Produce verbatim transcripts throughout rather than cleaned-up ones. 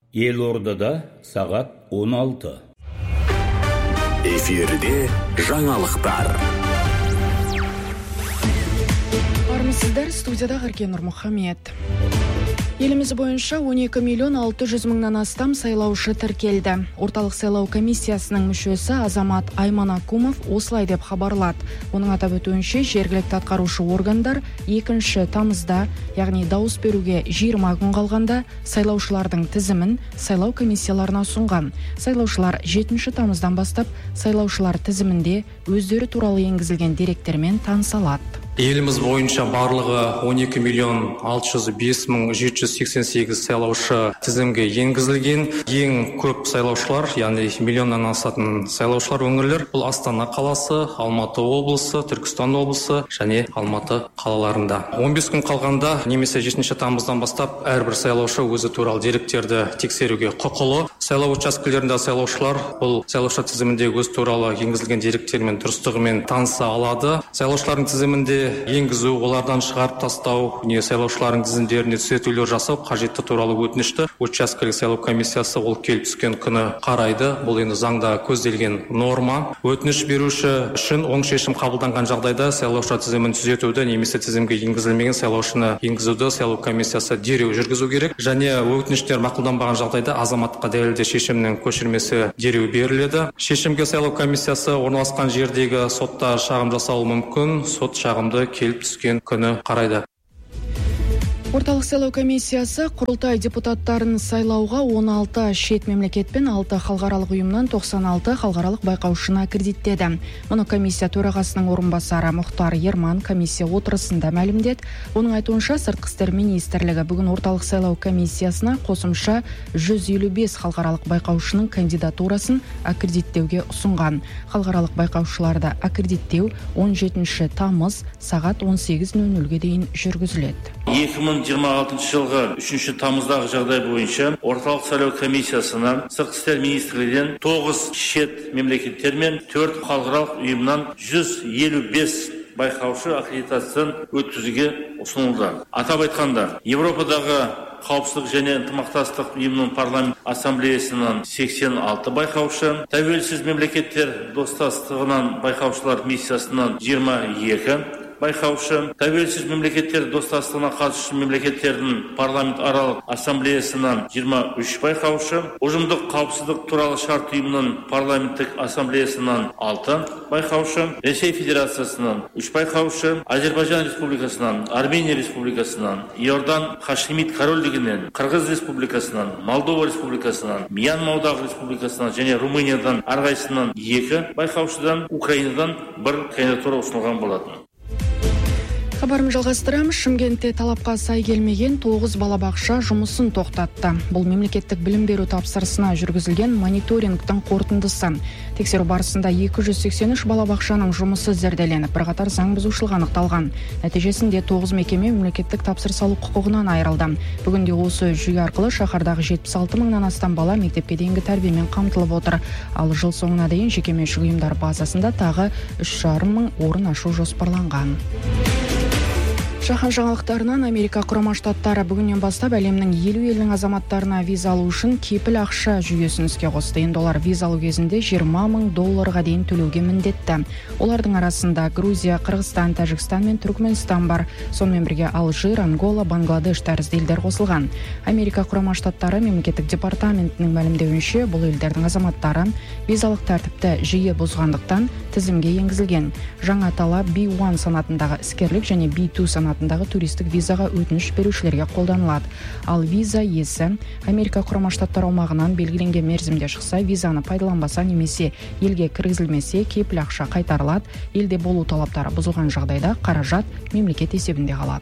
Елордада сағат он алты. Эфирде жаңалықтар. Армысыздар, студияда Ғаркен Нұрмұхамед. Еліміз бойынша он екі миллион алты жүз мыңнан астам сайлаушы тіркелді. Орталық сайлау комиссиясының мүшесі Азамат Айманакумов осылай деп хабарлады. Оның атап өтуінше, жергілікті атқарушы органдар екінші тамызда, яғни дауыс беруге жиырма күн қалғанда, сайлаушылардың тізімін сайлау комиссияларына ұсынған. Сайлаушылар жетінші тамыздан бастап сайлаушылар тізімінде өздері туралы енгізілген деректермен таныса алады. Еліміз бойынша барлығы он екі миллион алты жүз бес мың жеті жүз сексен сегіз сайлаушы тізімге енгізілген. Ең көп сайлаушылар, яғни миллионнан асатын сайлаушылар өңірлер, бұл Астана қаласы, Алматы облысы, Түркістан облысы және Алматы қалаларында. он бес күн қалғанда, немесе жетінші тамыздан бастап, әрбір сайлаушы өзі туралы деректерді тексеруге құқылы. Сайлау учаскелерінде сайлаушылар бұл сайлаушы тізімінде өз туралы енгізілген деректермен дұрыстығымен таныса алады. Сайлаушылардың тізімінде енгізу, олардан шығарып тастау, не сайлаушылардың тізімдеріне түзетулер жасау қажетті туралы өтінішті учаскелік сайлау комиссиясы ол келіп түскен күні қарайды. Бұл енді заңда көзделген норма. Өтініш беруші үшін оң шешім қабылданған жағдайда сайлаушы тізімін түзетуді немесе тізімге енгізілмеген сайлаушыны енгізуді сайлау комиссиясы дереу жүргізу керек. Және өтініштер мақұлданбаған жағдайда азаматқа дәлелді шешімнің көшірмесі дереу беріледі. Шешімге сайлау комиссиясы орналасқан жердегі сотта шағым жасауы мүмкін. Сот шағымды келіп түскен күні қарайды. Орталық сайлау комиссиясы құрылтай депутаттарын сайлауға он алты шет мемлекет пен алты халықаралық ұйымнан тоқсан алты халықаралық байқаушыны аккредиттеді. Мұны комиссия төрағасының орынбасары Мұхтар Ерман комиссия отырысында мәлімдеді. Оның айтуынша, сыртқы істер министрлігі бүгін орталық сайлау комиссиясына қосымша жүз елу бес халықаралық байқаушының кандидатурасын аккредиттеуге ұсынған. Халықаралық байқаушыларды аккредиттеу он жетінші тамыз сағат он сегіз нөл нөлге дейін жүргізіледі. екі мың жиырма алтыншы жылғы үшінші тамыздағы жағдай бойынша орталық сайлау комиссиясына сыртқы істер министрлігінен тоғыз шет мемлекеттер мен төрт халықаралық ұйымнан жүз елу бес байқаушы аккредитациясын өткізуге ұсынылды. Атап айтқанда, Европадағы қауіпсіздік және ынтымақтастық ұйымының парламент ассамблеясынан сексен алты байқаушы, тәуелсіз мемлекеттер достастығынан байқаушылар миссиясынан жиырма екі байқаушы, тәуелсіз мемлекеттер достастығына қатысушы мемлекеттердің парламент аралық ассамблеясынан жиырма үш байқаушы, ұжымдық қауіпсіздік туралы шарт ұйымының парламенттік ассамблеясынан алты байқаушы, Ресей Федерациясынан үш байқаушы, Азербайжан Республикасынан, Армения Республикасынан, Иордан Хашимит Корольдігінен, Қырғыз Республикасынан, Молдова Республикасынан, Мьянмадағы Республикасынан және Румыниядан әрқайсысынан екі байқаушыдан, Украинадан бір кандидатура ұсынылған болатын. Хабарым жалғастырамыз. Шымкентте талапқа сай келмеген тоғыз балабақша жұмысын тоқтатты. Бұл мемлекеттік білім беру тапсырысына жүргізілген мониторингтің қорытындысы. Тексеру барысында екі жүз сексен үш балабақшаның жұмысы зерделеніп, бірқатар заң бұзушылық анықталған. Нәтижесінде тоғыз мекеме мемлекеттік тапсырыс алу құқығынан айырылды. Бүгінде осы жүйе арқылы шаһардағы жетпіс алты мыңнан астам бала мектепке дейінгі тәрбиемен қамтылып отыр. Ал жыл соңына дейін жекеменшік ұйымдар базасында тағы үш жарым мың орын ашу жоспарланған. Жаһан жаңалықтарынан Америка Құрама Штаттары бүгіннен бастап әлемнің елу елінің азаматтарына виза алу үшін кепіл ақша жүйесін іске қосты. Енді олар виза алу кезінде жиырма мың долларға дейін төлеуге міндетті. Олардың арасында Грузия, Қырғызстан, Тәжікстан мен Түркменстан бар. Сонымен бірге Алжир, Ангола, Бангладеш тәрізді елдер қосылған. Америка Құрама Штаттары мемлекеттік департаментінің мәлімдеуінше, бұл елдердің азаматтары визалық тәртіпті жиі бұзғандықтан тізімге енгізілген. Жаңа талап би один санатындағы іскерлік және би два санатындағы туристік визаға өтініш берушілерге қолданылады. Ал виза иесі Америка Құрама Штаттары аумағынан белгіленген мерзімде шықса, визаны пайдаланбаса немесе елге кіргізілмесе, кепіл ақша қайтарылады. Елде болу талаптары бұзылған жағдайда қаражат мемлекет есебінде қалады.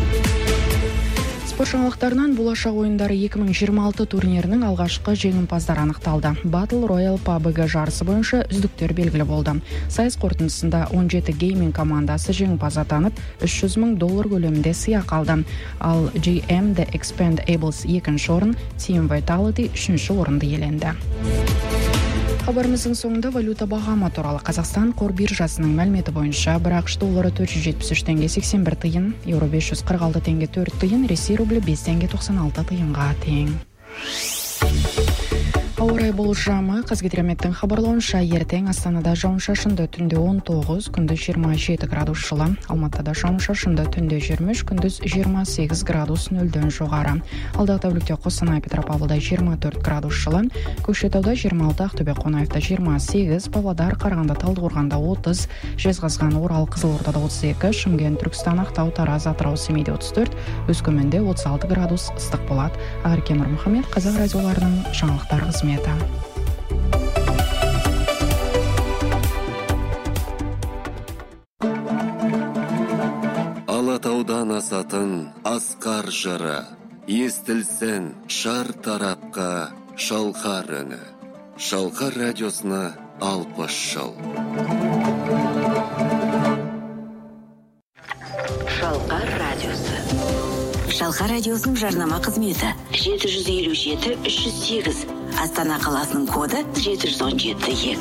Спорт жаңалықтарынан болашақ ойындары екі мың жиырма алты турнирінің алғашқы жеңімпаздары анықталды. Battle Royale пабг жарысы бойынша үздіктер белгілі болды. Сайыс қорытындысында он жеті гейминг командасы жеңімпаз атанып, үш жүз мың доллар көлемінде сыйақы алды. Ал джи эм The Expendables екінші орын, Team Vitality үшінші орынды иеленді. Хабарымыздың соңында валюта бағамы туралы. Қазақстан қор биржасының мәліметі бойынша бір ақш доллары төрт жүз жетпіс үш теңге сексен бір тиын, еуро бес жүз қырық алты теңге төрт тиын, Ресей рублі бес теңге тоқсан алты тиынға тең. Ауа райы болжамы Қазгидрометтің хабарлауынша ертең Астанада жауын-шашынды, түнде он тоғыз, күндіз жиырма жеті градус жылы. Алматыда жауын-шашынды, түнде жиырма үш, күндіз жиырма сегіз градус нөлден жоғары. Алдағы тәулікте Қостанай, Петропавлда жиырма төрт градус жылы, Көкшетауда жиырма алты, Ақтөбе, Қонаевта жиырма сегіз, Павлодар, Қарағанды, Талдықорғанда отыз, Жезқазған, Орал, Қызылордада отыз екі, Шымкент, Түркістан, Ақтау, Тараз, Атырау, Семейде отыз төрт, Өскеменде отыз алты градус ыстық болады. Ақерке Нұрмұхамед, Қазақ радиоларының жаңалықтар қызметі. Алатаудан асатын асқар жыры, естілсін шар тарапқа шалқар үні. Шалқар радиосына алпыс жыл. Шалқар радиосы. Шалқар радиосының жарнама қызметі жеті жүз елу жеті үш жүз сегіз. Астана қаласының коды жеті жүз он жеті.